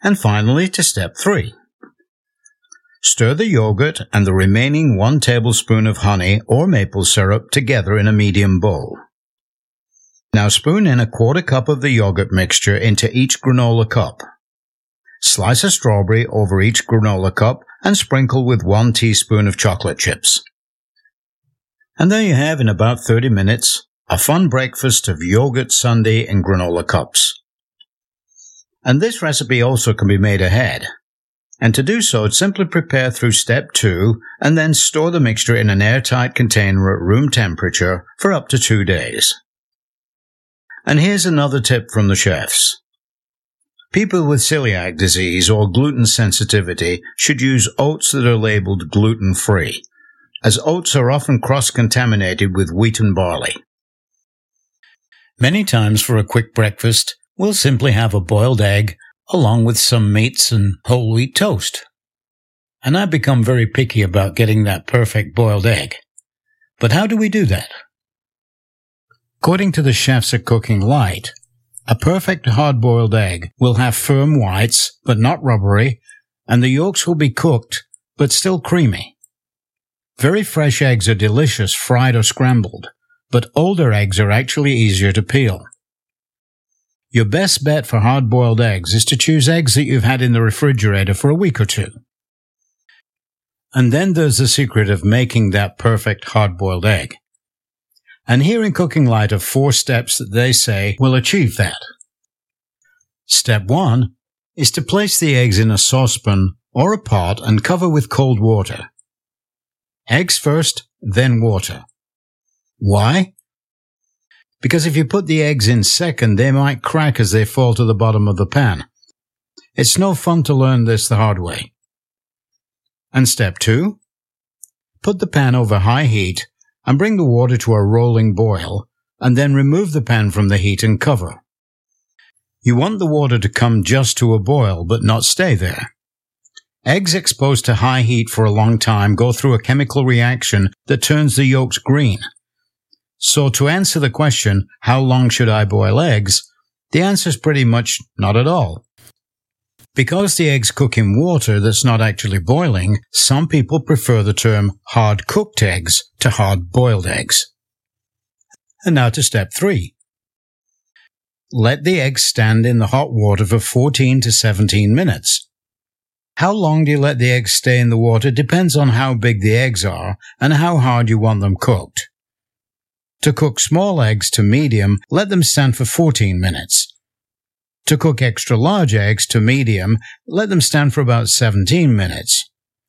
And finally to step 3. Stir the yogurt and the remaining 1 tablespoon of honey or maple syrup together in a medium bowl. Now spoon in a 1/4 cup of the yogurt mixture into each granola cup. Slice a strawberry over each granola cup and sprinkle with 1 teaspoon of chocolate chips. And there you have, in about 30 minutes, a fun breakfast of yogurt sundae in granola cups. And this recipe also can be made ahead. And to do so, simply prepare through step 2 and then store the mixture in an airtight container at room temperature for up to 2 days. And here's another tip from the chefs. People with celiac disease or gluten sensitivity should use oats that are labeled gluten-free, as oats are often cross-contaminated with wheat and barley. Many times for a quick breakfast, we'll simply have a boiled egg along with some meats and whole wheat toast. And I've become very picky about getting that perfect boiled egg. But how do we do that? According to the chefs at Cooking Light, a perfect hard-boiled egg will have firm whites, but not rubbery, and the yolks will be cooked, but still creamy. Very fresh eggs are delicious fried or scrambled, but older eggs are actually easier to peel. Your best bet for hard-boiled eggs is to choose eggs that you've had in the refrigerator for a week or 2. And then there's the secret of making that perfect hard-boiled egg. And here in Cooking Light are 4 steps that they say will achieve that. Step 1 is to place the eggs in a saucepan or a pot and cover with cold water. Eggs first, then water. Why? Because if you put the eggs in second, they might crack as they fall to the bottom of the pan. It's no fun to learn this the hard way. And step 2, put the pan over high heat and bring the water to a rolling boil, and then remove the pan from the heat and cover. You want the water to come just to a boil, but not stay there. Eggs exposed to high heat for a long time go through a chemical reaction that turns the yolks green. So to answer the question, how long should I boil eggs, the answer is pretty much not at all. Because the eggs cook in water that's not actually boiling, some people prefer the term hard-cooked eggs to hard-boiled eggs. And now to step 3. Let the eggs stand in the hot water for 14 to 17 minutes. How long do you let the eggs stay in the water depends on how big the eggs are and how hard you want them cooked. To cook small eggs to medium, let them stand for 14 minutes. To cook extra large eggs to medium, let them stand for about 17 minutes.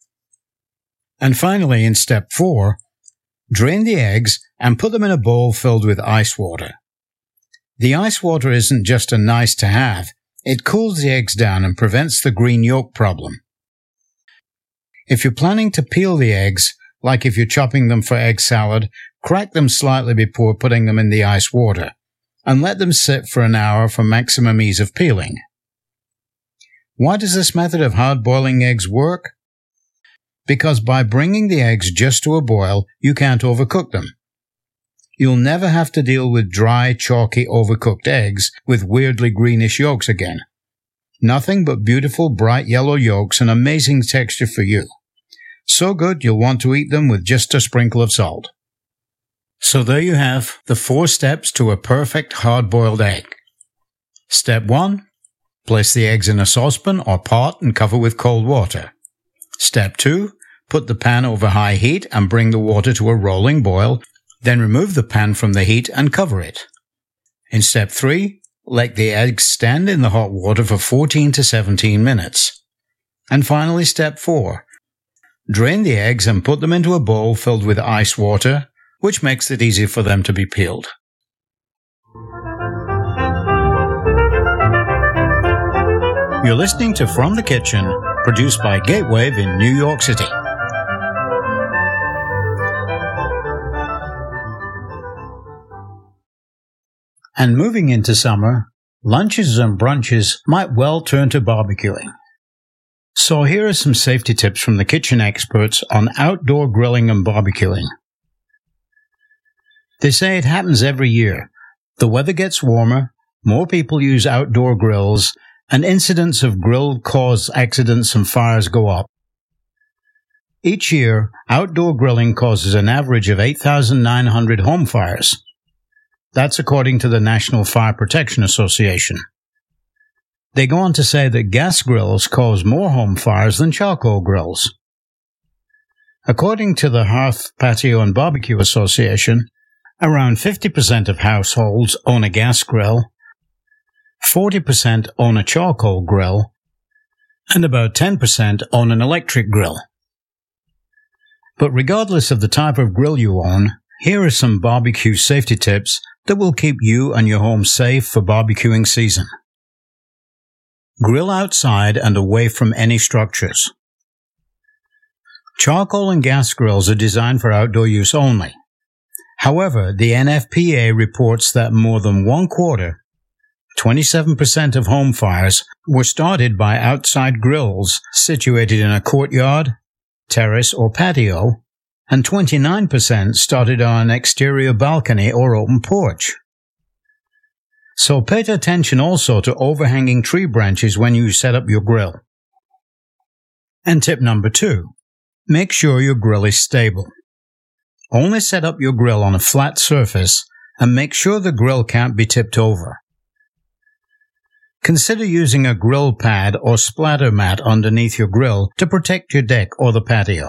And finally, in step 4, drain the eggs and put them in a bowl filled with ice water. The ice water isn't just a nice to have, it cools the eggs down and prevents the green yolk problem. If you're planning to peel the eggs, like if you're chopping them for egg salad, crack them slightly before putting them in the ice water, and let them sit for an hour for maximum ease of peeling. Why does this method of hard-boiling eggs work? Because by bringing the eggs just to a boil, you can't overcook them. You'll never have to deal with dry, chalky, overcooked eggs with weirdly greenish yolks again. Nothing but beautiful, bright yellow yolks and amazing texture for you. So good you'll want to eat them with just a sprinkle of salt. So there you have the 4 steps to a perfect hard-boiled egg. Step 1. Place the eggs in a saucepan or pot and cover with cold water. Step 2. Put the pan over high heat and bring the water to a rolling boil, then remove the pan from the heat and cover it. In step 3, let the eggs stand in the hot water for 14 to 17 minutes. And finally, step 4. Drain the eggs and put them into a bowl filled with ice water, which makes it easy for them to be peeled. You're listening to From the Kitchen, produced by Gatewave in New York City. And moving into summer, lunches and brunches might well turn to barbecuing. So here are some safety tips from the kitchen experts on outdoor grilling and barbecuing. They say it happens every year. The weather gets warmer, more people use outdoor grills, and incidents of grill-caused accidents and fires go up. Each year, outdoor grilling causes an average of 8,900 home fires. That's according to the National Fire Protection Association. They go on to say that gas grills cause more home fires than charcoal grills. According to the Hearth, Patio and Barbecue Association, around 50% of households own a gas grill, 40% own a charcoal grill, and about 10% own an electric grill. But regardless of the type of grill you own, here are some barbecue safety tips that will keep you and your home safe for barbecuing season. Grill outside and away from any structures. Charcoal and gas grills are designed for outdoor use only. However, the NFPA reports that more than 27% of home fires were started by outside grills situated in a courtyard, terrace, or patio, and 29% started on an exterior balcony or open porch. So pay attention also to overhanging tree branches when you set up your grill. And tip number 2, make sure your grill is stable. Only set up your grill on a flat surface and make sure the grill can't be tipped over. Consider using a grill pad or splatter mat underneath your grill to protect your deck or the patio.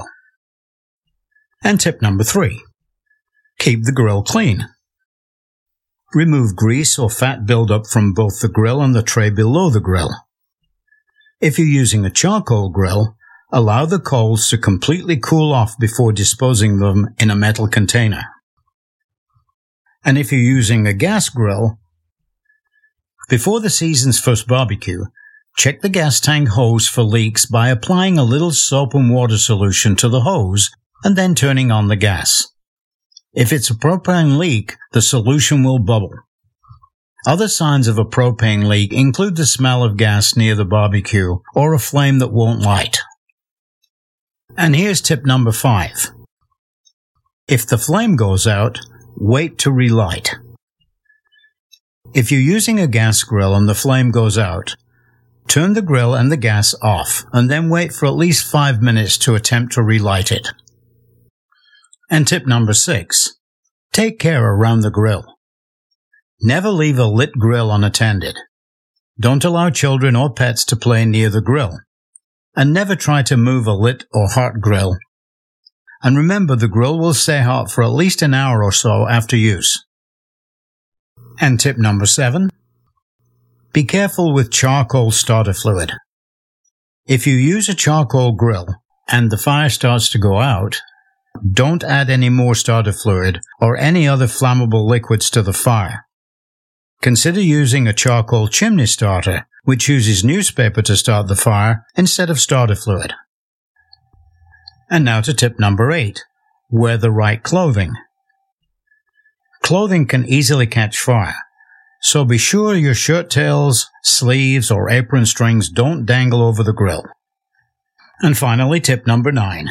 And tip number 3, keep the grill clean. Remove grease or fat buildup from both the grill and the tray below the grill. If you're using a charcoal grill, allow the coals to completely cool off before disposing them in a metal container. And if you're using a gas grill, before the season's first barbecue, check the gas tank hose for leaks by applying a little soap and water solution to the hose and then turning on the gas. If it's a propane leak, the solution will bubble. Other signs of a propane leak include the smell of gas near the barbecue or a flame that won't light. And here's tip number 5. If the flame goes out, wait to relight. If you're using a gas grill and the flame goes out, turn the grill and the gas off and then wait for at least 5 minutes to attempt to relight it. And tip number 6, take care around the grill. Never leave a lit grill unattended. Don't allow children or pets to play near the grill. And never try to move a lit or hot grill. And remember, the grill will stay hot for at least an hour or so after use. And tip number 7, be careful with charcoal starter fluid. If you use a charcoal grill and the fire starts to go out, don't add any more starter fluid or any other flammable liquids to the fire. Consider using a charcoal chimney starter, which uses newspaper to start the fire instead of starter fluid. And now to tip number 8, wear the right clothing. Clothing can easily catch fire, so be sure your shirt tails, sleeves, or apron strings don't dangle over the grill. And finally, tip number 9.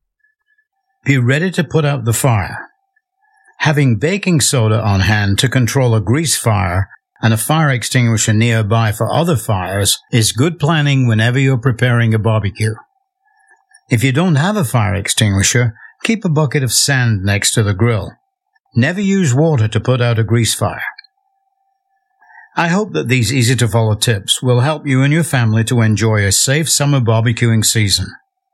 Be ready to put out the fire. Having baking soda on hand to control a grease fire and a fire extinguisher nearby for other fires is good planning whenever you're preparing a barbecue. If you don't have a fire extinguisher, keep a bucket of sand next to the grill. Never use water to put out a grease fire. I hope that these easy-to-follow tips will help you and your family to enjoy a safe summer barbecuing season.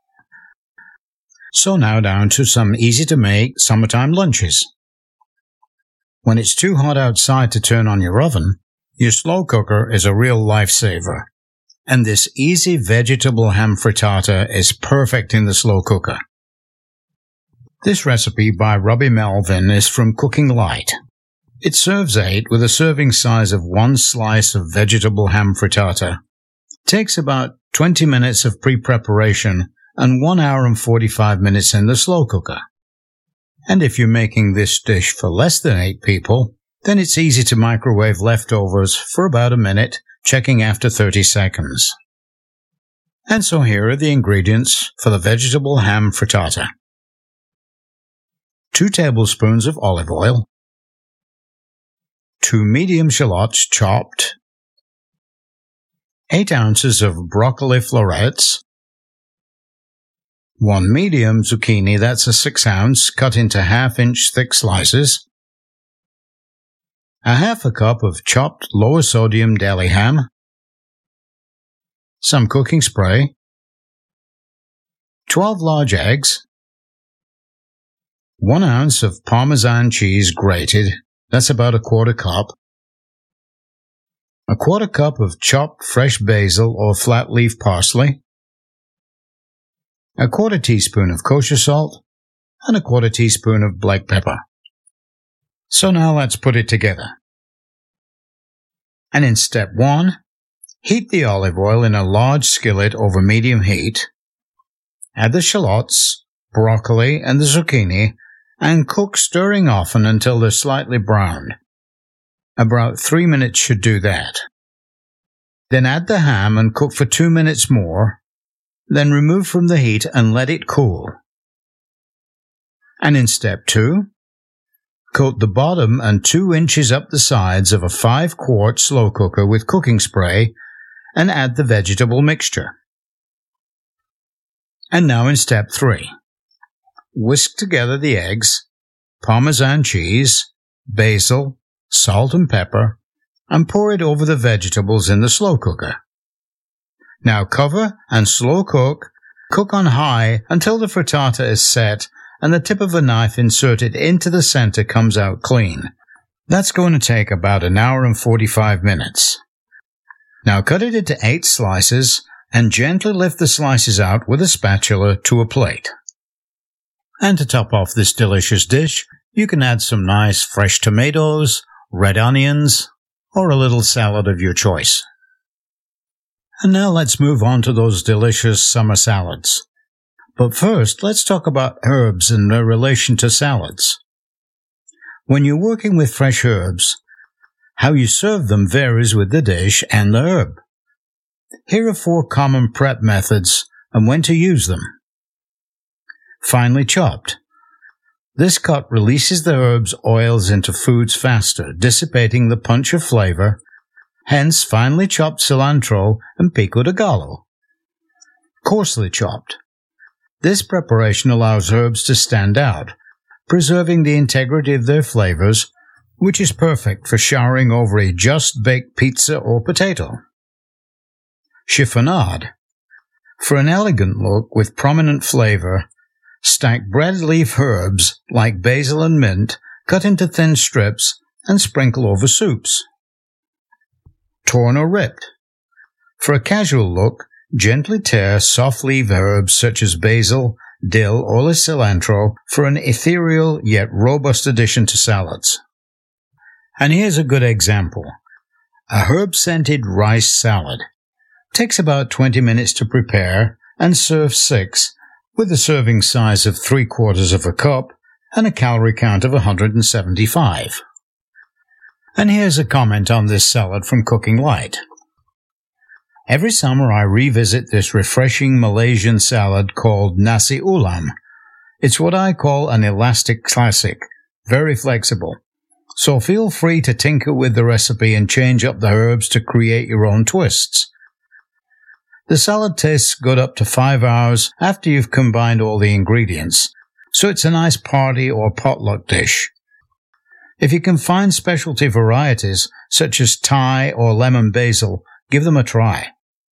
So now down to some easy-to-make summertime lunches. When it's too hot outside to turn on your oven, your slow cooker is a real lifesaver. And this easy vegetable ham frittata is perfect in the slow cooker. This recipe by Robbie Melvin is from Cooking Light. It serves 8 with a serving size of 1 slice of vegetable ham frittata. It takes about 20 minutes of pre-preparation and 1 hour and 45 minutes in the slow cooker. And if you're making this dish for less than 8 people, then it's easy to microwave leftovers for about a minute, checking after 30 seconds. And so here are the ingredients for the vegetable ham frittata. 2 tablespoons of olive oil, 2 medium shallots chopped, 8 ounces of broccoli florets, 1 medium zucchini, that's a 6 ounce, cut into half-inch thick slices, a half a cup of chopped lower sodium deli ham, some cooking spray, 12 large eggs, 1 ounce of Parmesan cheese grated, that's about a quarter cup, a quarter cup of chopped fresh basil or flat leaf parsley, a quarter teaspoon of kosher salt, and a quarter teaspoon of black pepper. So now let's put it together. And in step 1, heat the olive oil in a large skillet over medium heat, add the shallots, broccoli, and the zucchini, and cook stirring often until they're slightly browned. About 3 minutes should do that. Then add the ham and cook for 2 minutes more, then remove from the heat and let it cool. And in step 2, coat the bottom and 2 inches up the sides of a 5-quart slow cooker with cooking spray and add the vegetable mixture. And now in step 3, whisk together the eggs, Parmesan cheese, basil, salt and pepper, and pour it over the vegetables in the slow cooker. Now cover and slow cook. Cook on high until the frittata is set and the tip of a knife inserted into the center comes out clean. That's going to take about 1 hour and 45 minutes. Now cut it into 8 slices and gently lift the slices out with a spatula to a plate. And to top off this delicious dish, you can add some nice fresh tomatoes, red onions, or a little salad of your choice. And now let's move on to those delicious summer salads. But first, let's talk about herbs and their relation to salads. When you're working with fresh herbs, how you serve them varies with the dish and the herb. Here are 4 common prep methods and when to use them. Finely chopped. This cut releases the herb's oils into foods faster, dissipating the punch of flavor, hence finely chopped cilantro and pico de gallo. Coarsely chopped. This preparation allows herbs to stand out, preserving the integrity of their flavors, which is perfect for showering over a just-baked pizza or potato. Chiffonade. For an elegant look with prominent flavor, stack bread leaf herbs like basil and mint, cut into thin strips, and sprinkle over soups. Torn or ripped. For a casual look, gently tear soft leaf herbs such as basil, dill, or cilantro for an ethereal yet robust addition to salads. And here's a good example. A herb-scented rice salad. Takes about 20 minutes to prepare and serve 6 with a serving size of 3/4 of a cup and a calorie count of 175. And here's a comment on this salad from Cooking Light. Every summer I revisit this refreshing Malaysian salad called nasi ulam. It's what I call an elastic classic, very flexible. So feel free to tinker with the recipe and change up the herbs to create your own twists. The salad tastes good up to 5 hours after you've combined all the ingredients, so it's a nice party or potluck dish. If you can find specialty varieties, such as Thai or lemon basil, give them a try.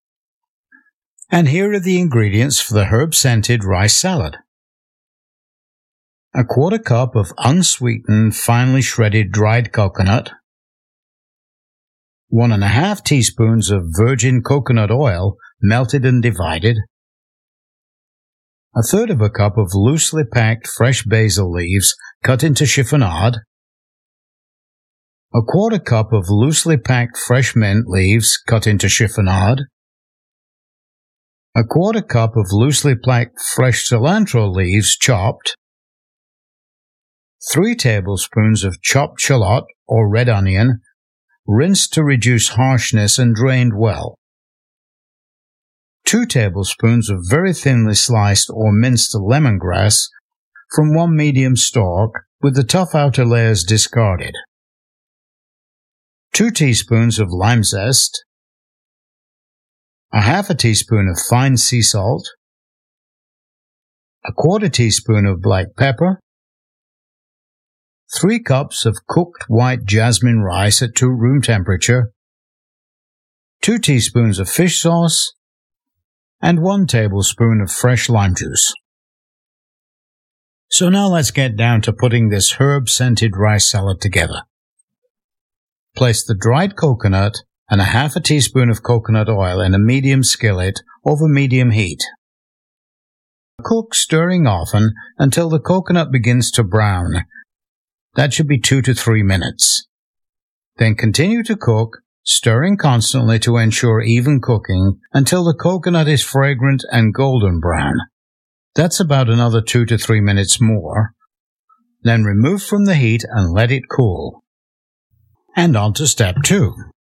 And here are the ingredients for the herb-scented rice salad. A quarter cup of unsweetened, finely shredded dried coconut, 1.5 teaspoons of virgin coconut oil, melted and divided, 1/3 of a cup of loosely packed fresh basil leaves cut into chiffonade, 1/4 cup of loosely packed fresh mint leaves cut into chiffonade, 1/4 cup of loosely packed fresh cilantro leaves chopped, 3 tablespoons of chopped shallot or red onion, rinsed to reduce harshness and drained well, 2 tablespoons of very thinly sliced or minced lemongrass from 1 medium stalk with the tough outer layers discarded, 2 teaspoons of lime zest, a half a teaspoon of fine sea salt, a quarter teaspoon of black pepper, 3 cups of cooked white jasmine rice at room temperature, 2 teaspoons of fish sauce, and 1 tablespoon of fresh lime juice. So now let's get down to putting this herb-scented rice salad together. Place the dried coconut and a half a teaspoon of coconut oil in a medium skillet over medium heat. Cook, stirring often, until the coconut begins to brown. That should be 2 to 3 minutes. Then continue to cook, stirring constantly to ensure even cooking until the coconut is fragrant and golden brown. That's about another 2 to 3 minutes more. Then remove from the heat and let it cool. And on to step 2.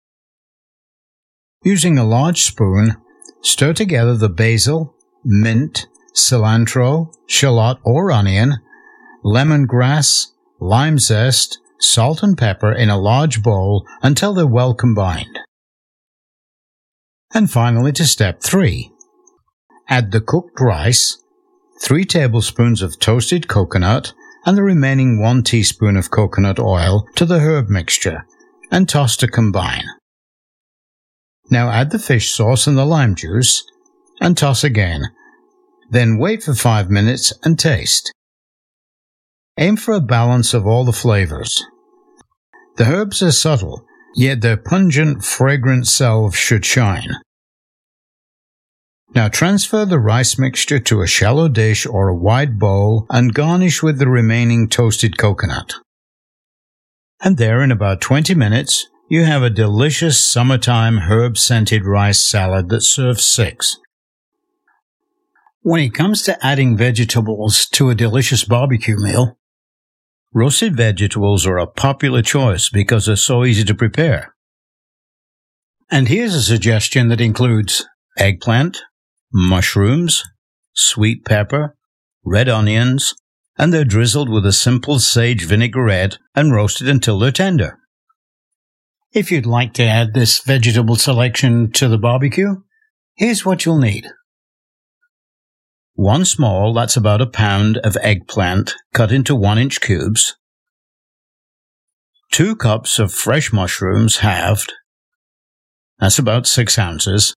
Using a large spoon, stir together the basil, mint, cilantro, shallot or onion, lemongrass, lime zest, salt and pepper in a large bowl until they're well combined. And finally to step 3. Add the cooked rice, 3 tablespoons of toasted coconut, and the remaining 1 teaspoon of coconut oil to the herb mixture, and toss to combine. Now add the fish sauce and the lime juice, and toss again. Then wait for 5 minutes and taste. Aim for a balance of all the flavors. The herbs are subtle, yet their pungent, fragrant selves should shine. Now transfer the rice mixture to a shallow dish or a wide bowl and garnish with the remaining toasted coconut. And there, in about 20 minutes, you have a delicious summertime herb-scented rice salad that serves 6. When it comes to adding vegetables to a delicious barbecue meal, roasted vegetables are a popular choice because they're so easy to prepare. And here's a suggestion that includes eggplant, mushrooms, sweet pepper, red onions, and they're drizzled with a simple sage vinaigrette and roasted until they're tender. If you'd like to add this vegetable selection to the barbecue, here's what you'll need. 1 small, that's about a pound, of eggplant cut into 1-inch cubes, 2 cups of fresh mushrooms halved, that's about 6 ounces,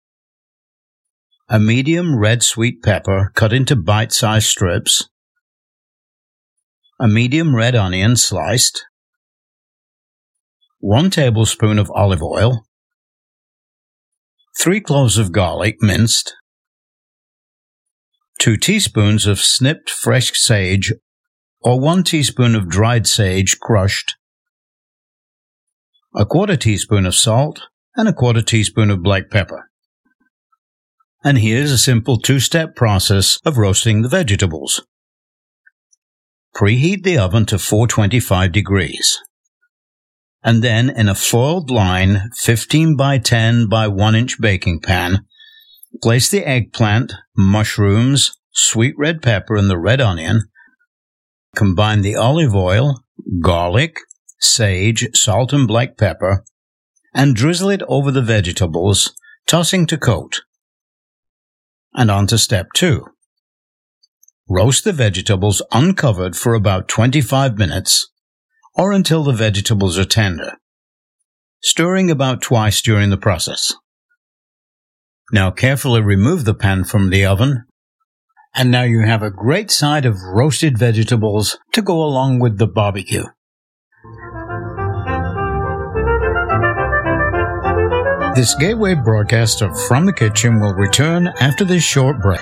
a medium red sweet pepper cut into bite-sized strips, a medium red onion sliced, 1 tablespoon of olive oil, 3 cloves of garlic minced, 2 teaspoons of snipped fresh sage or 1 teaspoon of dried sage crushed, a quarter teaspoon of salt, and a quarter teaspoon of black pepper. And here's a simple 2-step process of roasting the vegetables. Preheat the oven to 425 degrees. And then in a foiled line 15 by 10 by 1-inch baking pan, place the eggplant, mushrooms, sweet red pepper, and the red onion. Combine the olive oil, garlic, sage, salt, and black pepper, and drizzle it over the vegetables, tossing to coat. And on to step 2. Roast the vegetables uncovered for about 25 minutes, or until the vegetables are tender, stirring about twice during the process. Now carefully remove the pan from the oven, and now you have a great side of roasted vegetables to go along with the barbecue. This Gateway broadcast of From the Kitchen will return after this short break.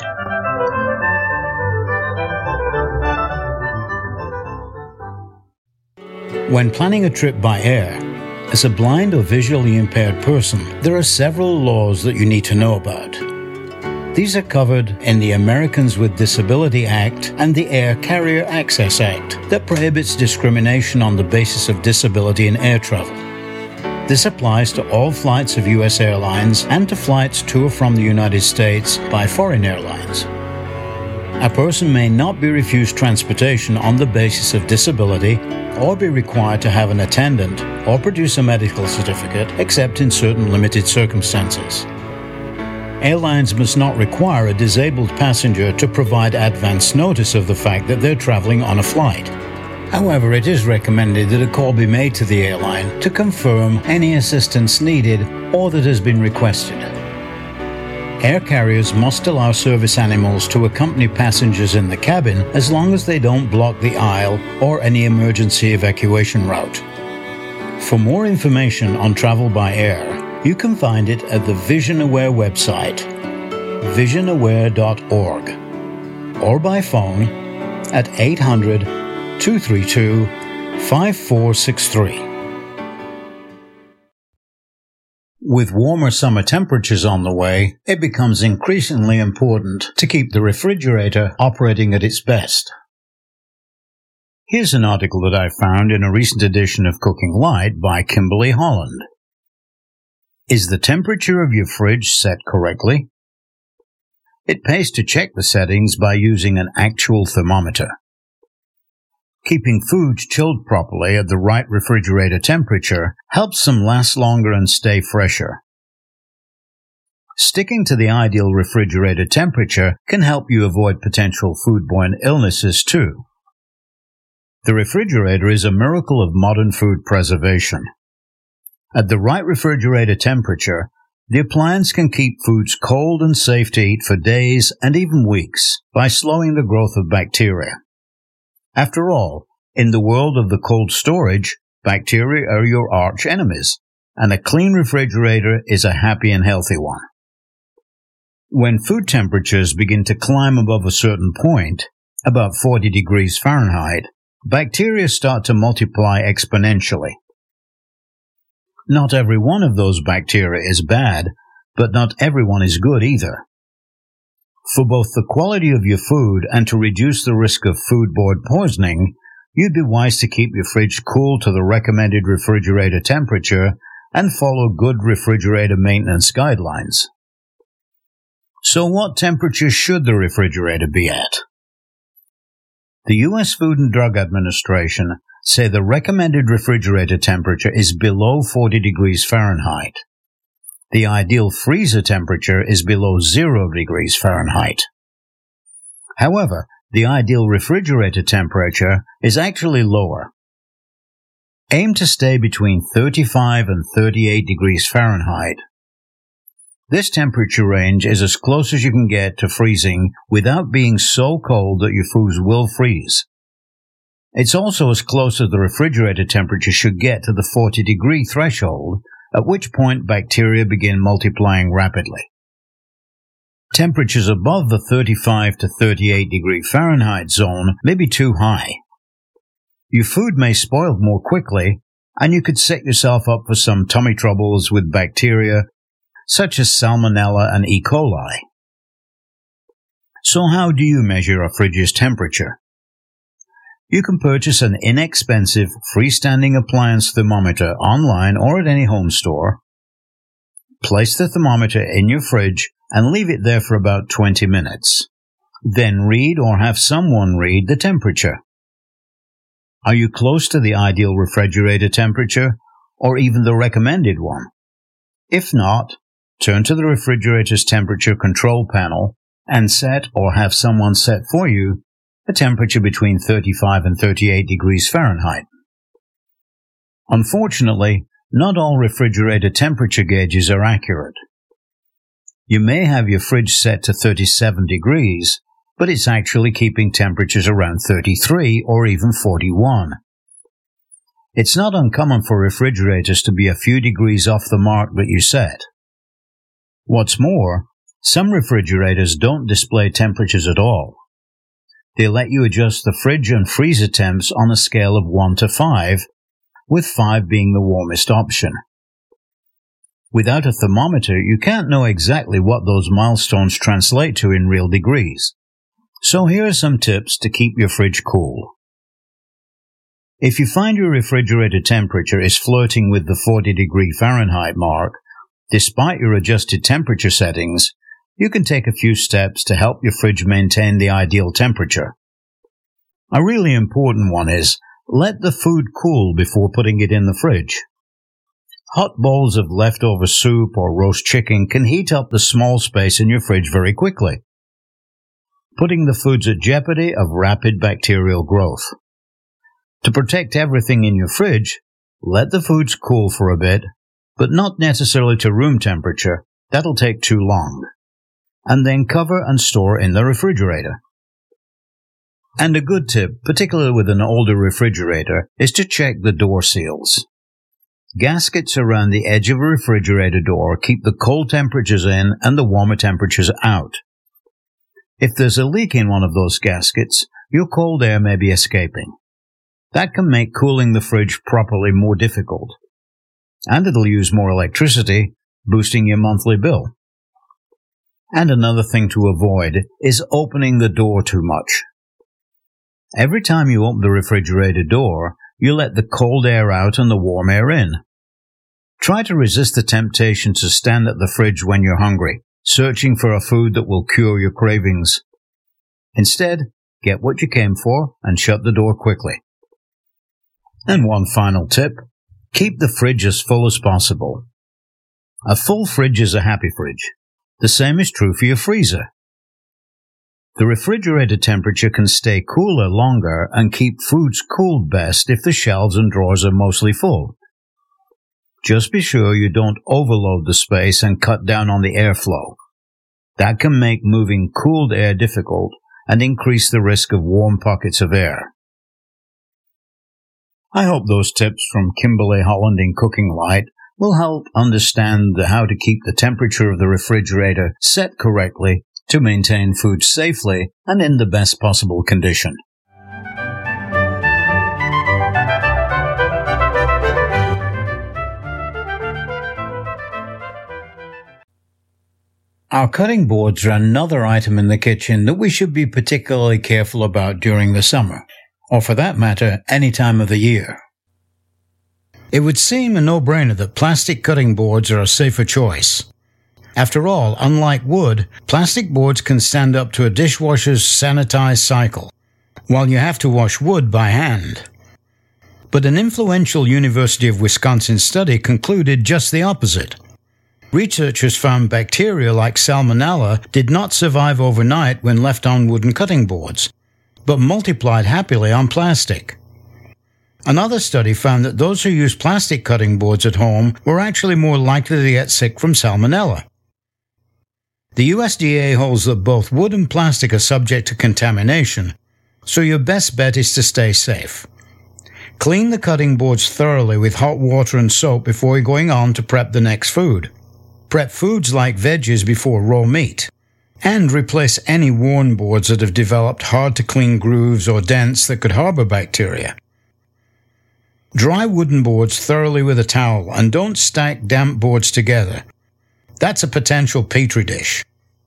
When planning a trip by air, as a blind or visually impaired person, there are several laws that you need to know about. These are covered in the Americans with Disability Act and the Air Carrier Access Act that prohibits discrimination on the basis of disability in air travel. This applies to all flights of U.S. airlines and to flights to or from the United States by foreign airlines. A person may not be refused transportation on the basis of disability or be required to have an attendant or produce a medical certificate except in certain limited circumstances. Airlines must not require a disabled passenger to provide advance notice of the fact that they're traveling on a flight. However, it is recommended that a call be made to the airline to confirm any assistance needed or that has been requested. Air carriers must allow service animals to accompany passengers in the cabin as long as they don't block the aisle or any emergency evacuation route. For more information on travel by air, you can find it at the VisionAware website, visionaware.org, or by phone at 800-232-5463. With warmer summer temperatures on the way, it becomes increasingly important to keep the refrigerator operating at its best. Here's an article that I found in a recent edition of Cooking Light by Kimberly Holland. Is the temperature of your fridge set correctly? It pays to check the settings by using an actual thermometer. Keeping food chilled properly at the right refrigerator temperature helps them last longer and stay fresher. Sticking to the ideal refrigerator temperature can help you avoid potential foodborne illnesses too. The refrigerator is a miracle of modern food preservation. At the right refrigerator temperature, the appliance can keep foods cold and safe to eat for days and even weeks by slowing the growth of bacteria. After all, in the world of the cold storage, bacteria are your arch enemies, and a clean refrigerator is a happy and healthy one. When food temperatures begin to climb above a certain point, about 40 degrees Fahrenheit, bacteria start to multiply exponentially. Not every one of those bacteria is bad, but not everyone is good either. For both the quality of your food and to reduce the risk of foodborne poisoning, you'd be wise to keep your fridge cool to the recommended refrigerator temperature and follow good refrigerator maintenance guidelines. So what temperature should the refrigerator be at? The U.S. Food and Drug Administration say the recommended refrigerator temperature is below 40 degrees Fahrenheit. The ideal freezer temperature is below 0 degrees Fahrenheit. However, the ideal refrigerator temperature is actually lower. Aim to stay between 35 and 38 degrees Fahrenheit. This temperature range is as close as you can get to freezing without being so cold that your foods will freeze. It's also as close as the refrigerator temperature should get to the 40-degree threshold, at which point bacteria begin multiplying rapidly. Temperatures above the 35 to 38 degree Fahrenheit zone may be too high. Your food may spoil more quickly, and you could set yourself up for some tummy troubles with bacteria such as Salmonella and E. coli. So how do you measure a fridge's temperature? You can purchase an inexpensive freestanding appliance thermometer online or at any home store. Place the thermometer in your fridge and leave it there for about 20 minutes. Then read or have someone read the temperature. Are you close to the ideal refrigerator temperature or even the recommended one? If not, turn to the refrigerator's temperature control panel and set or have someone set for you a temperature between 35 and 38 degrees Fahrenheit. Unfortunately, not all refrigerator temperature gauges are accurate. You may have your fridge set to 37 degrees, but it's actually keeping temperatures around 33 or even 41. It's not uncommon for refrigerators to be a few degrees off the mark that you set. What's more, some refrigerators don't display temperatures at all. They let you adjust the fridge and freezer temps on a scale of 1 to 5, with 5 being the warmest option. Without a thermometer, you can't know exactly what those milestones translate to in real degrees. So here are some tips to keep your fridge cool. If you find your refrigerator temperature is flirting with the 40-degree Fahrenheit mark, despite your adjusted temperature settings, you can take a few steps to help your fridge maintain the ideal temperature. A really important one is, let the food cool before putting it in the fridge. Hot bowls of leftover soup or roast chicken can heat up the small space in your fridge very quickly, putting the foods at jeopardy of rapid bacterial growth. To protect everything in your fridge, let the foods cool for a bit, but not necessarily to room temperature. That'll take too long. And then cover and store in the refrigerator. And a good tip, particularly with an older refrigerator, is to check the door seals. Gaskets around the edge of a refrigerator door keep the cold temperatures in and the warmer temperatures out. If there's a leak in one of those gaskets, your cold air may be escaping. That can make cooling the fridge properly more difficult. And it'll use more electricity, boosting your monthly bill. And another thing to avoid is opening the door too much. Every time you open the refrigerator door, you let the cold air out and the warm air in. Try to resist the temptation to stand at the fridge when you're hungry, searching for a food that will cure your cravings. Instead, get what you came for and shut the door quickly. And one final tip, keep the fridge as full as possible. A full fridge is a happy fridge. The same is true for your freezer. The refrigerator temperature can stay cooler longer and keep foods cooled best if the shelves and drawers are mostly full. Just be sure you don't overload the space and cut down on the airflow. That can make moving cooled air difficult and increase the risk of warm pockets of air. I hope those tips from Kimberly Holland in Cooking Light will help understand how to keep the temperature of the refrigerator set correctly to maintain food safely and in the best possible condition. Our cutting boards are another item in the kitchen that we should be particularly careful about during the summer, or for that matter, any time of the year. It would seem a no-brainer that plastic cutting boards are a safer choice. After all, unlike wood, plastic boards can stand up to a dishwasher's sanitized cycle, while you have to wash wood by hand. But an influential University of Wisconsin study concluded just the opposite. Researchers found bacteria like Salmonella did not survive overnight when left on wooden cutting boards, but multiplied happily on plastic. Another study found that those who used plastic cutting boards at home were actually more likely to get sick from Salmonella. The USDA holds that both wood and plastic are subject to contamination, so your best bet is to stay safe. Clean the cutting boards thoroughly with hot water and soap before going on to prep the next food. Prep foods like veggies before raw meat, and replace any worn boards that have developed hard-to-clean grooves or dents that could harbor bacteria. Dry wooden boards thoroughly with a towel and don't stack damp boards together. That's a potential petri dish.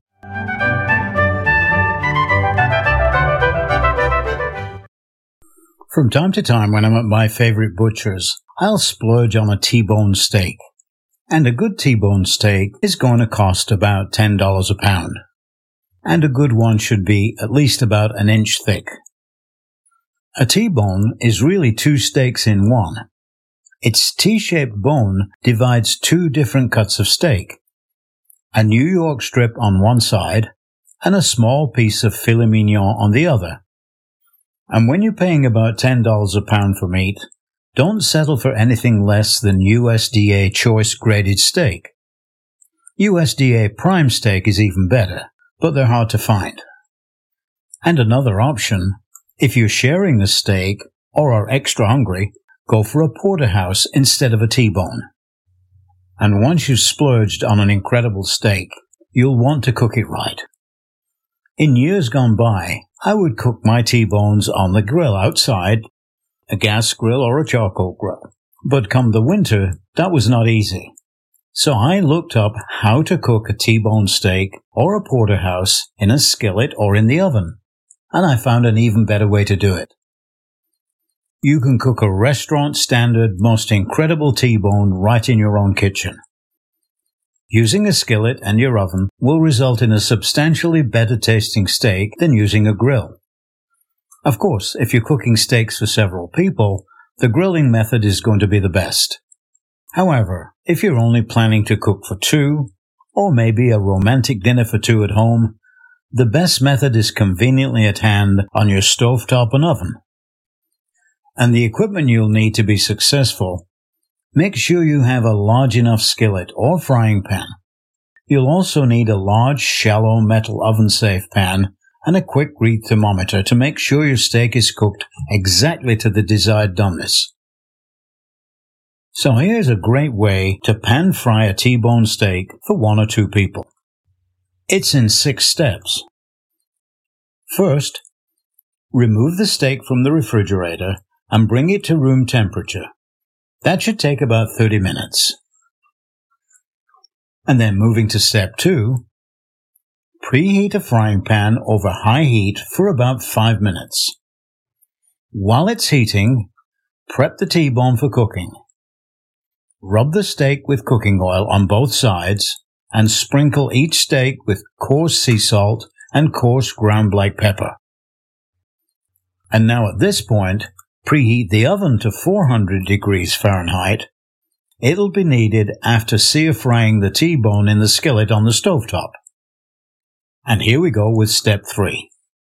From time to time when I'm at my favorite butcher's, I'll splurge on a T-bone steak. And a good T-bone steak is going to cost about $10 a pound. And a good one should be at least about an inch thick. A T-bone is really two steaks in one. Its T-shaped bone divides two different cuts of steak. A New York strip on one side, and a small piece of filet mignon on the other. And when you're paying about $10 a pound for meat, don't settle for anything less than USDA choice graded steak. USDA prime steak is even better, but they're hard to find. And another option, if you're sharing the steak or are extra hungry, go for a porterhouse instead of a T-bone. And once you've splurged on an incredible steak, you'll want to cook it right. In years gone by, I would cook my T-bones on the grill outside, a gas grill or a charcoal grill. But come the winter, that was not easy. So I looked up how to cook a T-bone steak or a porterhouse in a skillet or in the oven, and I found an even better way to do it. You can cook a restaurant-standard, most incredible T-bone right in your own kitchen. Using a skillet and your oven will result in a substantially better tasting steak than using a grill. Of course, if you're cooking steaks for several people, the grilling method is going to be the best. However, if you're only planning to cook for two, or maybe a romantic dinner for two at home, the best method is conveniently at hand on your stovetop and oven. And the equipment you'll need to be successful: make sure you have a large enough skillet or frying pan. You'll also need a large, shallow metal oven-safe pan and a quick read thermometer to make sure your steak is cooked exactly to the desired doneness. So here's a great way to pan-fry a T-bone steak for 1 or 2 people. It's in 6 steps. First, remove the steak from the refrigerator and bring it to room temperature. That should take about 30 minutes. And then moving to step 2, preheat a frying pan over high heat for about 5 minutes. While it's heating, prep the T-bone for cooking. Rub the steak with cooking oil on both sides and sprinkle each steak with coarse sea salt and coarse ground black pepper. And now at this point, preheat the oven to 400 degrees Fahrenheit. It'll be needed after sear frying the T-bone in the skillet on the stovetop. And here we go with step 3.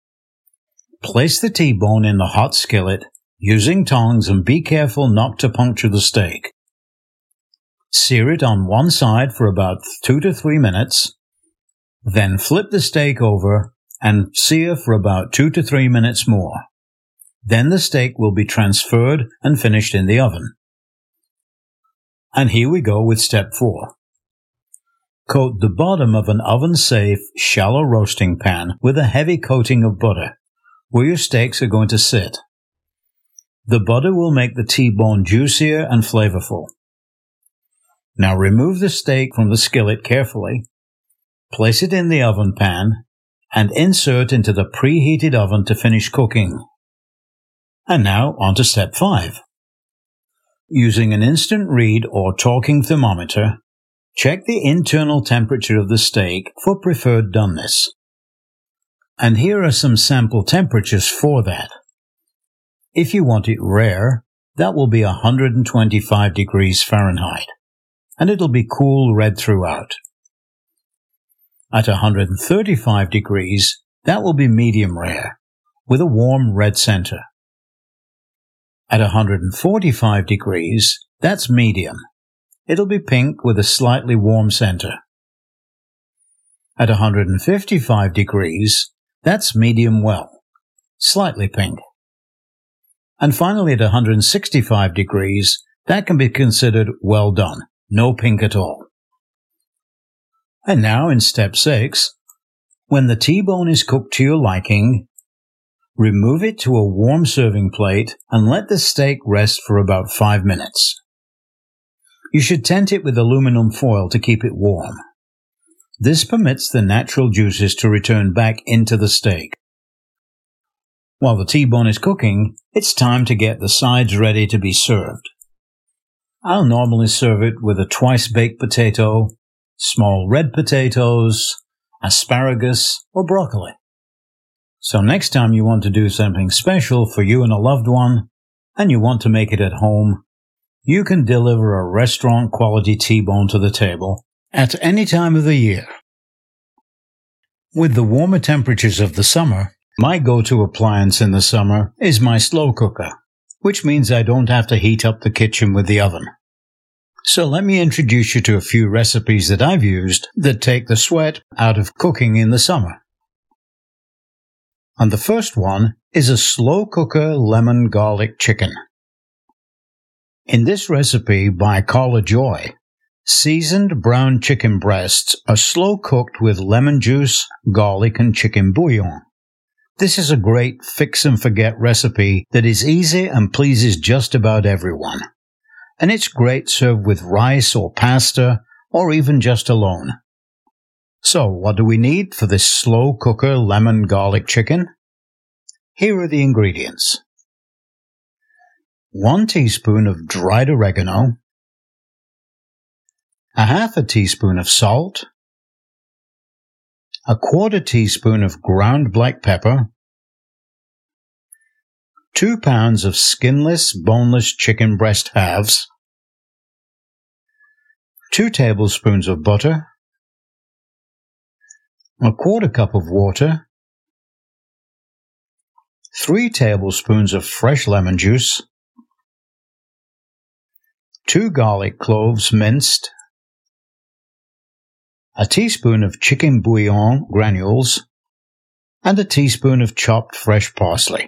Place the T-bone in the hot skillet using tongs and be careful not to puncture the steak. Sear it on one side for about 2 to 3 minutes, then flip the steak over and sear for about 2 to 3 minutes more. Then the steak will be transferred and finished in the oven. And here we go with step 4. Coat the bottom of an oven-safe, shallow roasting pan with a heavy coating of butter, where your steaks are going to sit. The butter will make the T-bone juicier and flavorful. Now remove the steak from the skillet carefully, place it in the oven pan, and insert into the preheated oven to finish cooking. And now on to step 5. Using an instant read or talking thermometer, check the internal temperature of the steak for preferred doneness. And here are some sample temperatures for that. If you want it rare, that will be 125 degrees Fahrenheit. And it'll be cool red throughout. At 135 degrees, that will be medium rare, with a warm red center. At 145 degrees, that's medium. It'll be pink with a slightly warm center. At 155 degrees, that's medium well, slightly pink. And finally at 165 degrees, that can be considered well done. No pink at all. And now in step 6, when the T-bone is cooked to your liking, remove it to a warm serving plate and let the steak rest for about 5 minutes. You should tent it with aluminum foil to keep it warm. This permits the natural juices to return back into the steak. While the T-bone is cooking, it's time to get the sides ready to be served. I'll normally serve it with a twice-baked potato, small red potatoes, asparagus, or broccoli. So next time you want to do something special for you and a loved one, and you want to make it at home, you can deliver a restaurant-quality T-bone to the table at any time of the year. With the warmer temperatures of the summer, my go-to appliance in the summer is my slow cooker, which means I don't have to heat up the kitchen with the oven. So let me introduce you to a few recipes that I've used that take the sweat out of cooking in the summer. And the first one is a slow cooker lemon garlic chicken. In this recipe by Carla Joy, seasoned brown chicken breasts are slow cooked with lemon juice, garlic, and chicken bouillon. This is a great fix-and-forget recipe that is easy and pleases just about everyone. And it's great served with rice or pasta, or even just alone. So, what do we need for this slow cooker lemon garlic chicken? Here are the ingredients. 1 teaspoon of dried oregano, a half a teaspoon of salt, a 1/4 teaspoon of ground black pepper, 2 pounds of skinless, boneless chicken breast halves, 2 tablespoons of butter, 1/4 cup of water, 3 tablespoons of fresh lemon juice, 2 garlic cloves minced, a teaspoon of chicken bouillon granules, and a teaspoon of chopped fresh parsley.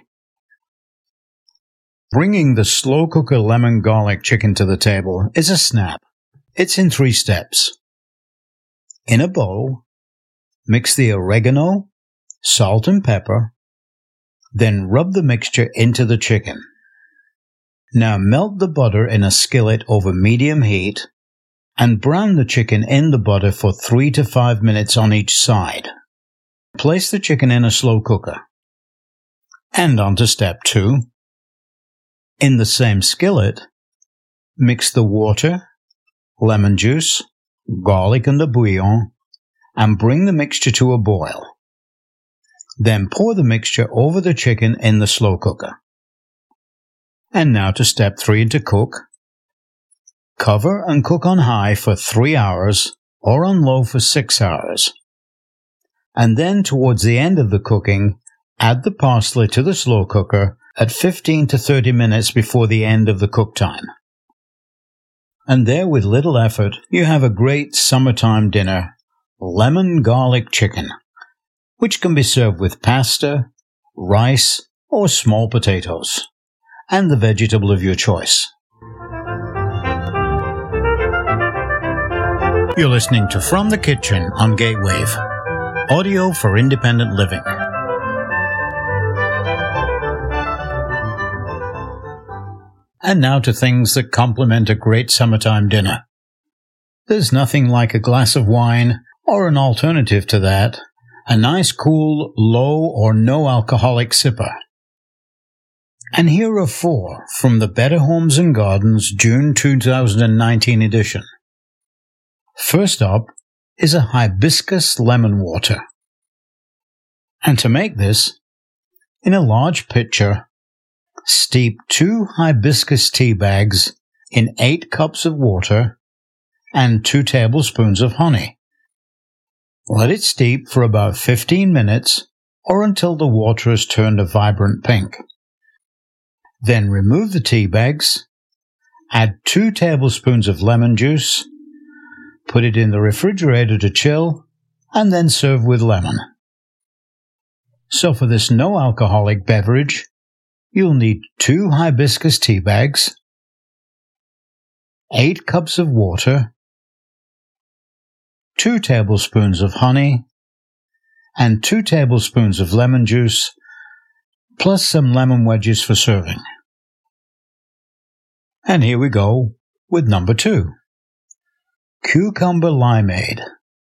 Bringing the slow cooker lemon garlic chicken to the table is a snap. It's in 3 steps. In a bowl, mix the oregano, salt and pepper, then rub the mixture into the chicken. Now melt the butter in a skillet over medium heat and brown the chicken in the butter for 3 to 5 minutes on each side. Place the chicken in a slow cooker. And on to step 2. In the same skillet, mix the water, lemon juice, garlic and the bouillon, and bring the mixture to a boil. Then pour the mixture over the chicken in the slow cooker. And now to step 3 and to cook. Cover and cook on high for 3 hours or on low for 6 hours. And then towards the end of the cooking, add the parsley to the slow cooker at 15 to 30 minutes before the end of the cook time. And there, with little effort, you have a great summertime dinner, lemon garlic chicken, which can be served with pasta, rice, or small potatoes, and the vegetable of your choice. You're listening to From the Kitchen on Gatewave, audio for independent living. And now to things that complement a great summertime dinner. There's nothing like a glass of wine, or an alternative to that, a nice cool, low or no alcoholic sipper. And here are 4 from the Better Homes and Gardens June 2019 edition. First up is a hibiscus lemon water. And to make this, in a large pitcher, steep 2 hibiscus tea bags in 8 cups of water and 2 tablespoons of honey. Let it steep for about 15 minutes or until the water has turned a vibrant pink. Then remove the tea bags, add 2 tablespoons of lemon juice, put it in the refrigerator to chill, and then serve with lemon. So for this no-alcoholic beverage, you'll need 2 hibiscus tea bags, 8 cups of water, 2 tablespoons of honey, and 2 tablespoons of lemon juice, plus some lemon wedges for serving. And here we go with number 2. Cucumber limeade.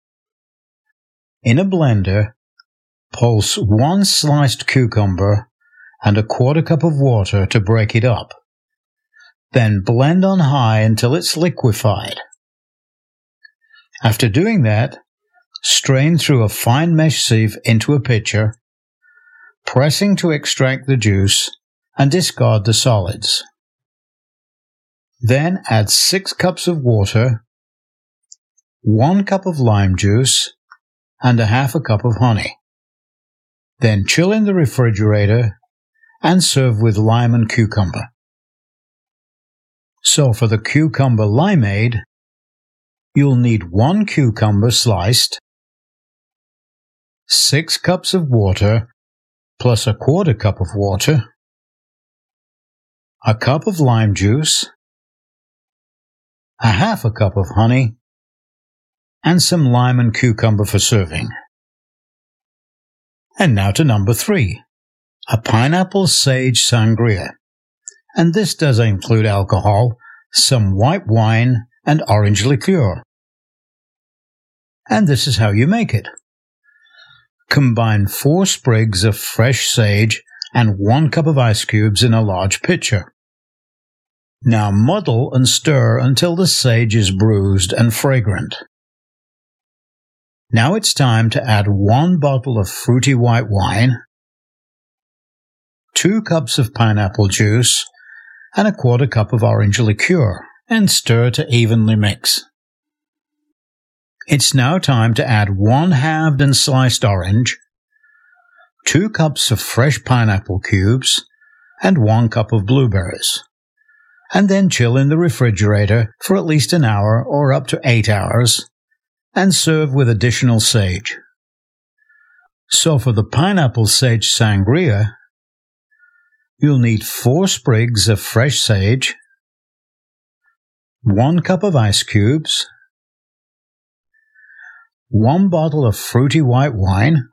In a blender, pulse 1 sliced cucumber and 1/4 cup of water to break it up. Then blend on high until it's liquefied. After doing that, strain through a fine mesh sieve into a pitcher, pressing to extract the juice and discard the solids. Then add 6 cups of water, 1 cup of lime juice, and 1/2 cup of honey. Then chill in the refrigerator and serve with lime and cucumber. So for the cucumber limeade, you'll need 1 cucumber sliced, 6 cups of water plus 1/4 cup of water, 1 cup of lime juice, 1/2 cup of honey, and some lime and cucumber for serving. And now to number 3, a pineapple sage sangria. And this does include alcohol, some white wine, and orange liqueur. And this is how you make it. Combine 4 sprigs of fresh sage and 1 cup of ice cubes in a large pitcher. Now muddle and stir until the sage is bruised and fragrant. Now it's time to add 1 bottle of fruity white wine, 2 cups of pineapple juice, and 1/4 cup of orange liqueur, and stir to evenly mix. It's now time to add 1 halved and sliced orange, 2 cups of fresh pineapple cubes, and 1 cup of blueberries. And then chill in the refrigerator for at least an hour or up to 8 hours, and serve with additional sage. So for the pineapple sage sangria, you'll need 4 sprigs of fresh sage, 1 cup of ice cubes, 1 bottle of fruity white wine,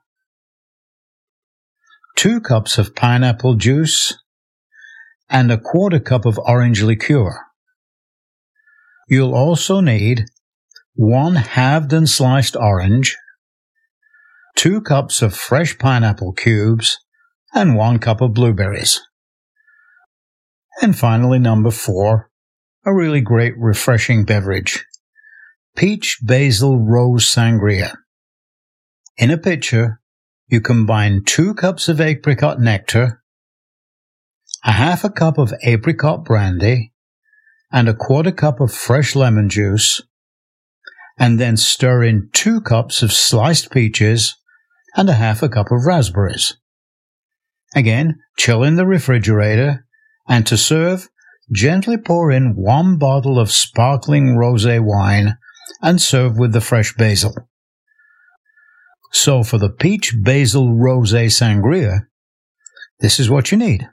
2 cups of pineapple juice, and a 1/4 cup of orange liqueur. You'll also need 1 halved and sliced orange, 2 cups of fresh pineapple cubes, and 1 cup of blueberries. And finally, number 4, a really great refreshing beverage, peach basil rose sangria. In a pitcher, you combine 2 cups of apricot nectar, a 1/2 cup of apricot brandy, and a 1/4 cup of fresh lemon juice, and then stir in 2 cups of sliced peaches and a 1/2 cup of raspberries. Again, chill in the refrigerator, and to serve, gently pour in 1 bottle of sparkling rosé wine and serve with the fresh basil. So for the peach basil rosé sangria, this is what you need: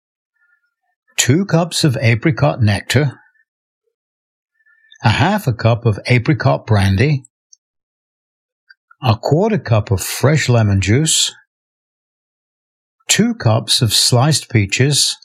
2 cups of apricot nectar, a 1/2 cup of apricot brandy, a 1/4 cup of fresh lemon juice, 2 cups of sliced peaches,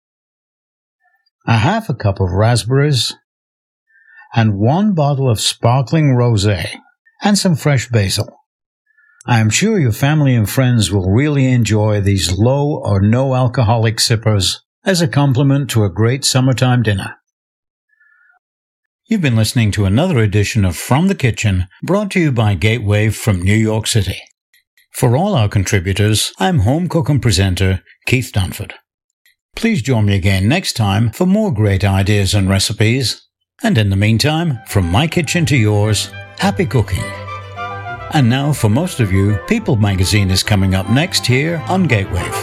a 1/2 cup of raspberries, and 1 bottle of sparkling rosé, and some fresh basil. I am sure your family and friends will really enjoy these low or no alcoholic sippers as a complement to a great summertime dinner. You've been listening to another edition of From the Kitchen, brought to you by Gatewave from New York City. For all our contributors, I'm home cook and presenter Keith Dunford. Please join me again next time for more great ideas and recipes. And in the meantime, from my kitchen to yours, happy cooking. And now, for most of you, People Magazine is coming up next here on Gatewave.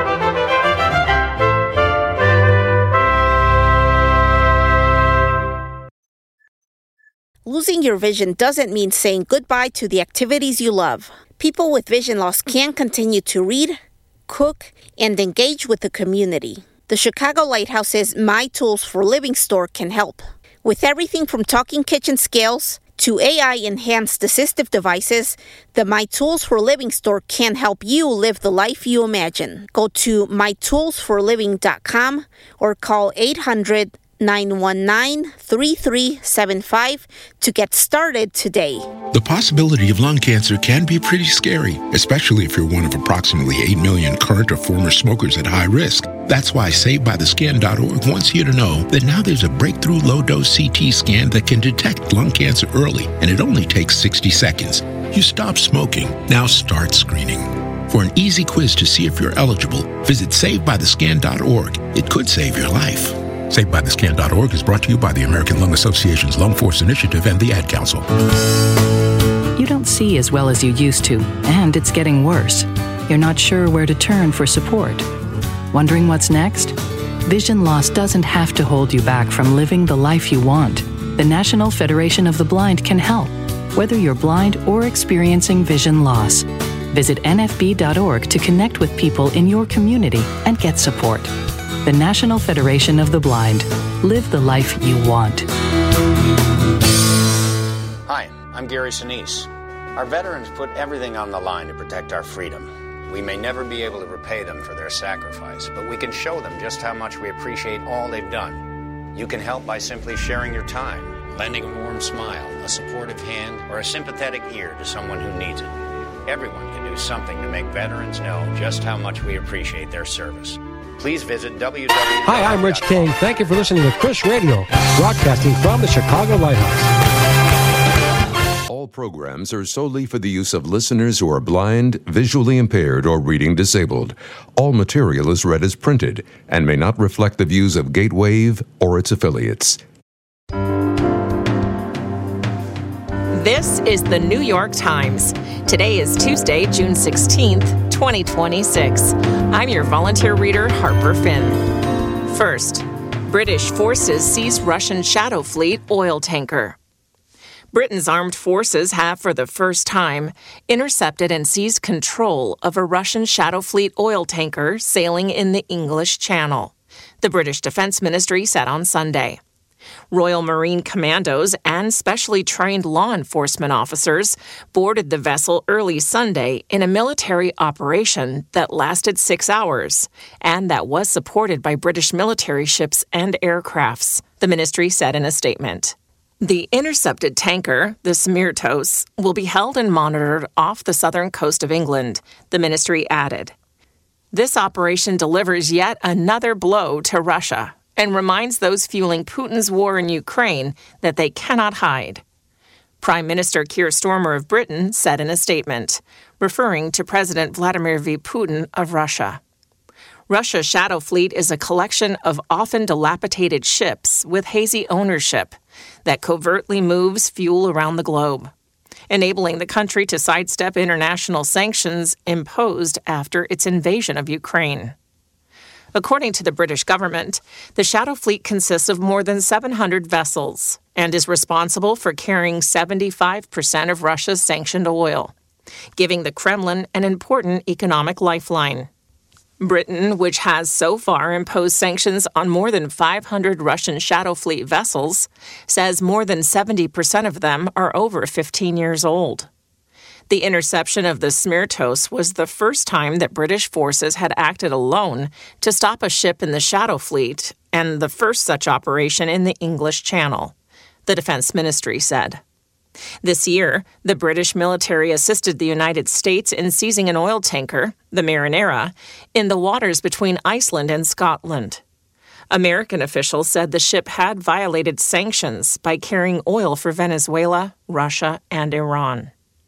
Losing your vision doesn't mean saying goodbye to the activities you love. People with vision loss can continue to read, cook, and engage with the community. The Chicago Lighthouse's My Tools for Living store can help. With everything from talking kitchen scales to AI-enhanced assistive devices, the My Tools for Living store can help you live the life you imagine. Go to mytoolsforliving.com or call 800-919-3375 to get started today. The possibility of lung cancer can be pretty scary, especially if you're one of approximately 8 million current or former smokers at high risk. That's why SaveByTheScan.org wants you to know that now there's a breakthrough low-dose CT scan that can detect lung cancer early, and it only takes 60 seconds. You stop smoking, now start screening. For an easy quiz to see if you're eligible, visit SaveByTheScan.org. It could save your life. SaveByTheScan.org is brought to you by the American Lung Association's Lung Force Initiative and the Ad Council. You don't see as well as you used to, and it's getting worse. You're not sure where to turn for support. Wondering what's next? Vision loss doesn't have to hold you back from living the life you want. The National Federation of the Blind can help, whether you're blind or experiencing vision loss. Visit nfb.org to connect with people in your community and get support. The National Federation of the Blind. Live the life you want. Hi, I'm Gary Sinise. Our veterans put everything on the line to protect our freedom. We may never be able to repay them for their sacrifice, but we can show them just how much we appreciate all they've done. You can help by simply sharing your time, lending a warm smile, a supportive hand, or a sympathetic ear to someone who needs it. Everyone can do something to make veterans know just how much we appreciate their service. Please visit www. Hi, I'm Rich King. Thank you for listening to Chris Radio, broadcasting from the Chicago Lighthouse. All programs are solely for the use of listeners who are blind, visually impaired, or reading disabled. All material is read as printed and may not reflect the views of Gatewave or its affiliates. This is the New York Times. Today is Tuesday, June 16th, 2026. I'm your volunteer reader, Harper Finn. First, British forces seize Russian Shadow Fleet oil tanker. Britain's armed forces have, for the first time, intercepted and seized control of a Russian Shadow Fleet oil tanker sailing in the English Channel, the British Defense Ministry said on Sunday. Royal Marine Commandos and specially trained law enforcement officers boarded the vessel early Sunday in a military operation that lasted 6 hours and that was supported by British military ships and aircrafts, the ministry said in a statement. The intercepted tanker, the Smirtos, will be held and monitored off the southern coast of England, the ministry added. This operation delivers yet another blow to Russia and reminds those fueling Putin's war in Ukraine that they cannot hide. Prime Minister Keir Starmer of Britain said in a statement, referring to President Vladimir V. Putin of Russia. Russia's Shadow Fleet is a collection of often dilapidated ships with hazy ownership that covertly moves fuel around the globe, enabling the country to sidestep international sanctions imposed after its invasion of Ukraine. According to the British government, the Shadow Fleet consists of more than 700 vessels and is responsible for carrying 75% of Russia's sanctioned oil, giving the Kremlin an important economic lifeline. Britain, which has so far imposed sanctions on more than 500 Russian Shadow Fleet vessels, says more than 70% of them are over 15 years old. The interception of the Smirtos was the first time that British forces had acted alone to stop a ship in the Shadow Fleet and the first such operation in the English Channel, the Defense Ministry said. This year, the British military assisted the United States in seizing an oil tanker, the Marinera, in the waters between Iceland and Scotland. American officials said the ship had violated sanctions by carrying oil for Venezuela, Russia, and Iran.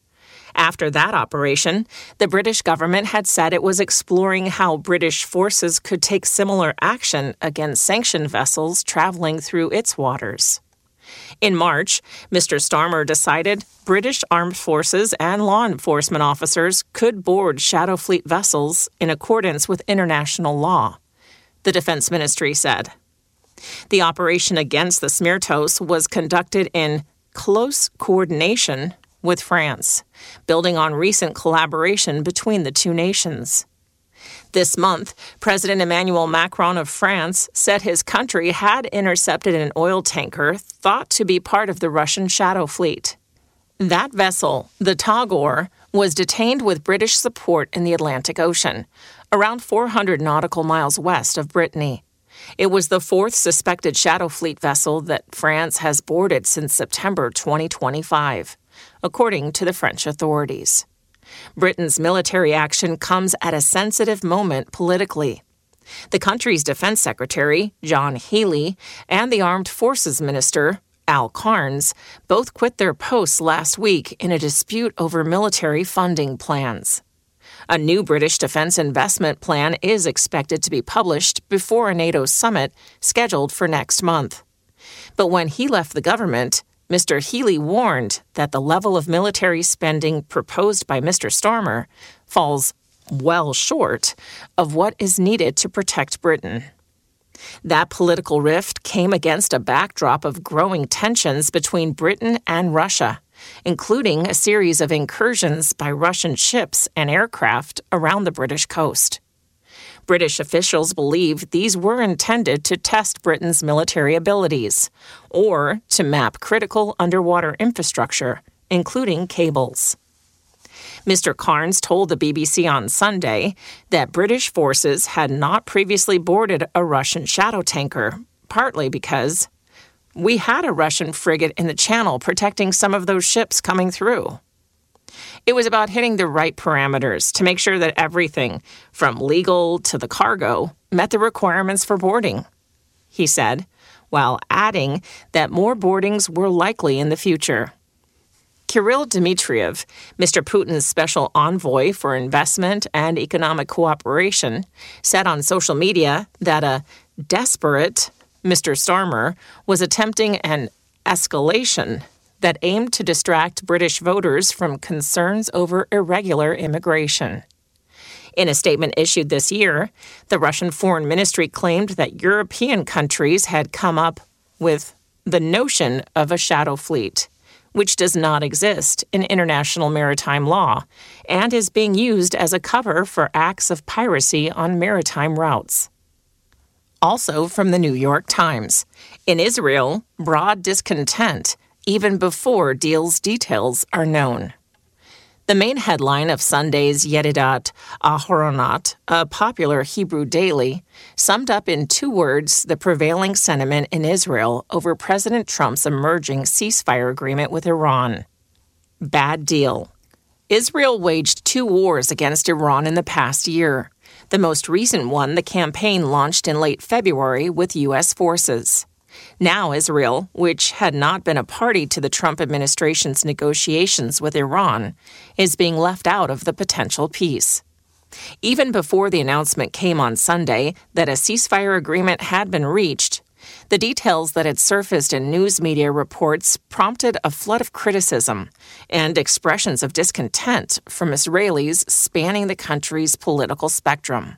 After that operation, the British government had said it was exploring how British forces could take similar action against sanctioned vessels traveling through its waters. In March, Mr. Starmer decided British armed forces and law enforcement officers could board Shadow Fleet vessels in accordance with international law, the Defense Ministry said. The operation against the Smirtos was conducted in close coordination with France, building on recent collaboration between the two nations. This month, President Emmanuel Macron of France said his country had intercepted an oil tanker thought to be part of the Russian Shadow Fleet. That vessel, the Tagore, was detained with British support in the Atlantic Ocean, around 400 nautical miles west of Brittany. It was the fourth suspected Shadow Fleet vessel that France has boarded since September 2025, according to the French authorities. Britain's military action comes at a sensitive moment politically. The country's defense secretary, John Healey, and the Armed Forces Minister, Al Carnes, both quit their posts last week in a dispute over military funding plans. A new British defense investment plan is expected to be published before a NATO summit scheduled for next month. But when he left the government, Mr. Healey warned that the level of military spending proposed by Mr. Starmer falls well short of what is needed to protect Britain. That political rift came against a backdrop of growing tensions between Britain and Russia, including a series of incursions by Russian ships and aircraft around the British coast. British officials believe these were intended to test Britain's military abilities or to map critical underwater infrastructure, including cables. Mr. Carnes told the BBC on Sunday that British forces had not previously boarded a Russian shadow tanker, partly because we had a Russian frigate in the Channel protecting some of those ships coming through. It was about hitting the right parameters to make sure that everything, from legal to the cargo, met the requirements for boarding, he said, while adding that more boardings were likely in the future. Kirill Dmitriev, Mr. Putin's special envoy for investment and economic cooperation, said on social media that a desperate Mr. Starmer was attempting an escalation that aimed to distract British voters from concerns over irregular immigration. In a statement issued this year, the Russian Foreign Ministry claimed that European countries had come up with the notion of a shadow fleet, which does not exist in international maritime law and is being used as a cover for acts of piracy on maritime routes. Also from the New York Times, in Israel, broad discontent even before deal's details are known. The main headline of Sunday's Yedidat Aharonot, a popular Hebrew daily, summed up in 2 words the prevailing sentiment in Israel over President Trump's emerging ceasefire agreement with Iran. Bad deal. Israel waged 2 wars against Iran in the past year. The most recent one, the campaign launched in late February with U.S. forces. Now Israel, which had not been a party to the Trump administration's negotiations with Iran, is being left out of the potential peace. Even before the announcement came on Sunday that a ceasefire agreement had been reached, the details that had surfaced in news media reports prompted a flood of criticism and expressions of discontent from Israelis spanning the country's political spectrum.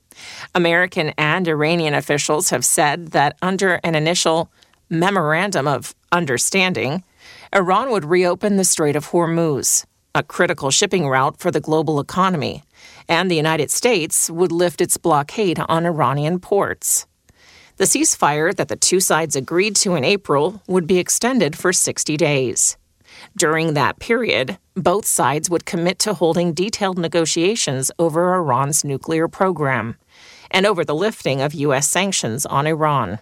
American and Iranian officials have said that under an initial memorandum of understanding, Iran would reopen the Strait of Hormuz, a critical shipping route for the global economy, and the United States would lift its blockade on Iranian ports. The ceasefire that the 2 sides agreed to in April would be extended for 60 days. During that period, both sides would commit to holding detailed negotiations over Iran's nuclear program and over the lifting of U.S. sanctions on Iran.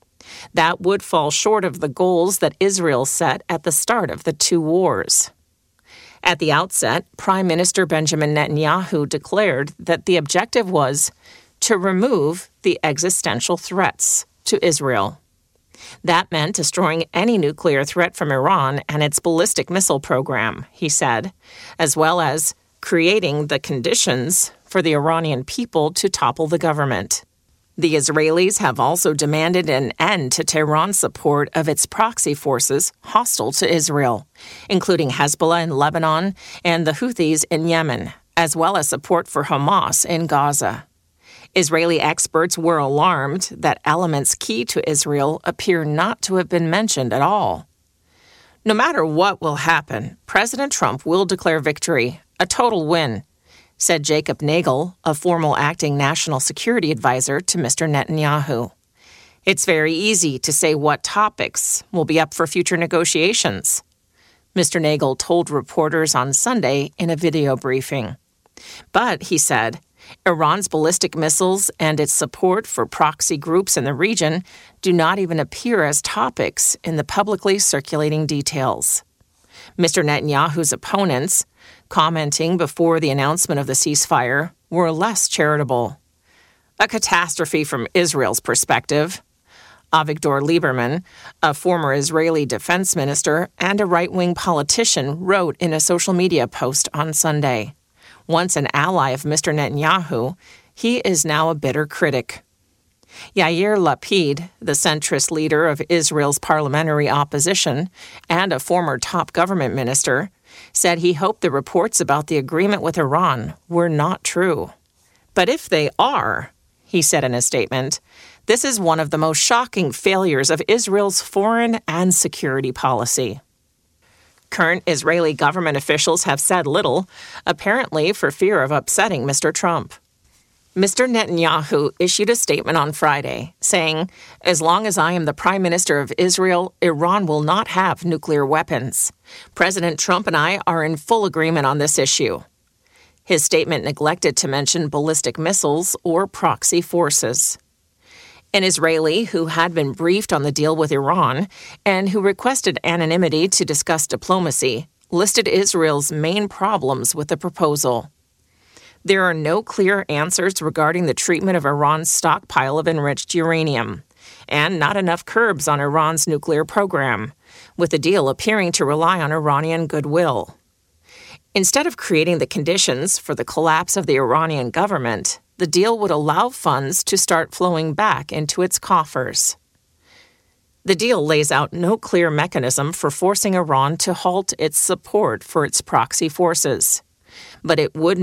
That would fall short of the goals that Israel set at the start of the 2 wars. At the outset, Prime Minister Benjamin Netanyahu declared that the objective was to remove the existential threats to Israel. That meant destroying any nuclear threat from Iran and its ballistic missile program, he said, as well as creating the conditions for the Iranian people to topple the government. The Israelis have also demanded an end to Tehran's support of its proxy forces hostile to Israel, including Hezbollah in Lebanon and the Houthis in Yemen, as well as support for Hamas in Gaza. Israeli experts were alarmed that elements key to Israel appear not to have been mentioned at all. No matter what will happen, President Trump will declare victory, a total win, said Jacob Nagel, a former acting national security advisor to Mr. Netanyahu. It's very easy to say what topics will be up for future negotiations, Mr. Nagel told reporters on Sunday in a video briefing. But, he said, Iran's ballistic missiles and its support for proxy groups in the region do not even appear as topics in the publicly circulating details. Mr. Netanyahu's opponents, commenting before the announcement of the ceasefire, were less charitable. A catastrophe from Israel's perspective. Avigdor Lieberman, a former Israeli defense minister and a right-wing politician, wrote in a social media post on Sunday. Once an ally of Mr. Netanyahu, he is now a bitter critic. Yair Lapid, the centrist leader of Israel's parliamentary opposition and a former top government minister, said he hoped the reports about the agreement with Iran were not true. But if they are, he said in a statement, this is one of the most shocking failures of Israel's foreign and security policy. Current Israeli government officials have said little, apparently for fear of upsetting Mr. Trump. Mr. Netanyahu issued a statement on Friday, saying, as long as I am the Prime Minister of Israel, Iran will not have nuclear weapons. President Trump and I are in full agreement on this issue. His statement neglected to mention ballistic missiles or proxy forces. An Israeli who had been briefed on the deal with Iran and who requested anonymity to discuss diplomacy listed Israel's main problems with the proposal. There are no clear answers regarding the treatment of Iran's stockpile of enriched uranium, and not enough curbs on Iran's nuclear program, with the deal appearing to rely on Iranian goodwill. Instead of creating the conditions for the collapse of the Iranian government, the deal would allow funds to start flowing back into its coffers. The deal lays out no clear mechanism for forcing Iran to halt its support for its proxy forces. But it would